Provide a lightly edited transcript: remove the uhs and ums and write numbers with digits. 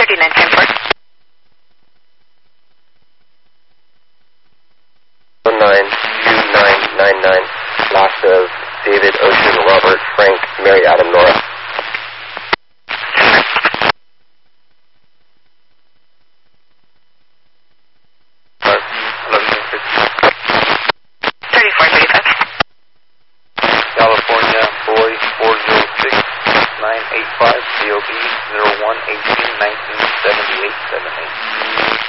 3910. 2999, loss of David, Ocean, Robert, Frank, Mary, Adam, Nora. California, boy, 406-985, COB 01-18-1978-78.